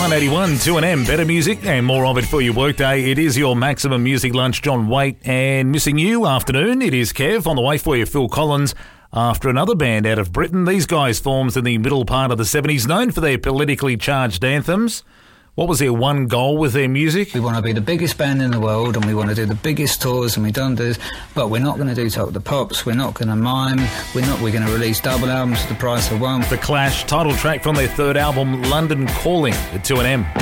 181 2NM, better music and more of it for your workday. It is your Maximum Music Lunch, John Waite, and missing you afternoon. It is Kev on the way for you, Phil Collins. After another band out of Britain, these guys formed in the middle part of the 70s, known for their politically charged anthems. What was their one goal with their music? We want to be the biggest band in the world and we want to do the biggest tours and we don't do this, but we're not going to do Talk the Pops, we're not going to mime, we're going to release double albums for the price of one. The Clash, title track from their third album, London Calling, at 2NM.